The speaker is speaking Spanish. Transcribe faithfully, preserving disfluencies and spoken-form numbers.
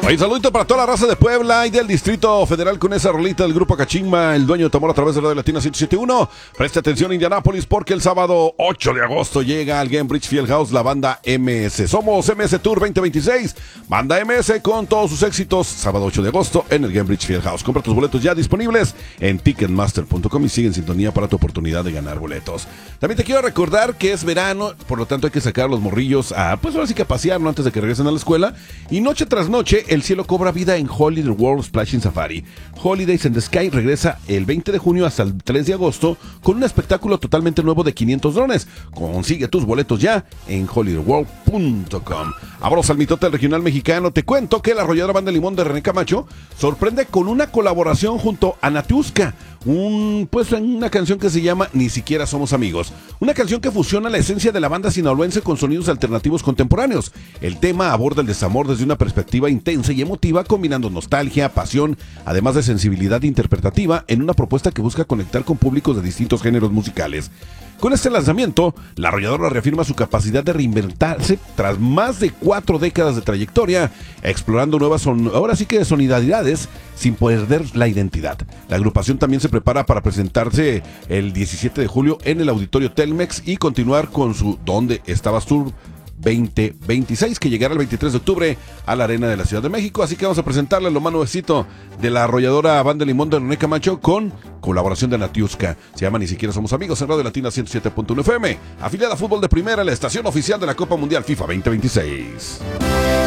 Oye, saludito para toda la raza de Puebla y del Distrito Federal con esa rolita del Grupo Cachimba, el dueño de Tamor a través de Radio Latina ciento siete punto uno. Presta atención, Indianápolis, porque el sábado ocho de agosto llega al Gainbridge Fieldhouse la banda M S. Somos M S Tour veinte veintiséis, banda M S con todos sus éxitos, sábado ocho de agosto en el Gainbridge Fieldhouse. Compra tus boletos ya disponibles en ticketmaster punto com y sigue en sintonía para tu oportunidad de ganar boletos. También te quiero recordar que es verano, por lo tanto hay que sacar a los morrillos a, pues ahora sí que a pasear, ¿no? Antes de que regresen a la escuela. Y noche tras noche, el cielo cobra vida en Holiday World Splashing Safari. Holidays in the Sky regresa el veinte de junio hasta el tres de agosto con un espectáculo totalmente nuevo de quinientos drones. Consigue tus boletos ya en holiday world punto com. Abros al mitote regional mexicano. Te cuento que la arrolladora Banda Limón de René Camacho sorprende con una colaboración junto a Natiuska. Un, pues una canción que se llama Ni siquiera somos amigos. Una canción que fusiona la esencia de la banda sinaloense con sonidos alternativos contemporáneos. El tema aborda el desamor desde una perspectiva intensa y emotiva, combinando nostalgia, pasión, además de sensibilidad interpretativa, en una propuesta que busca conectar con públicos de distintos géneros musicales. Con este lanzamiento, la arrolladora reafirma su capacidad de reinventarse tras más de cuatro décadas de trayectoria, explorando nuevas, son, ahora sí que sonoridades, sin perder la identidad. La agrupación también se prepara para presentarse el diecisiete de julio en el Auditorio Telmex y continuar con su ¿Dónde estabas tú? veinte veintiséis, que llegará el veintitrés de octubre a la Arena de la Ciudad de México. Así que vamos a presentarle lo más nuevecito de la arrolladora Banda Limón de René Camacho con colaboración de Natiuska. Se llama Ni siquiera somos amigos en Radio Latina ciento siete punto uno F M, afiliada a Fútbol de Primera, la estación oficial de la Copa Mundial FIFA veinte veintiséis.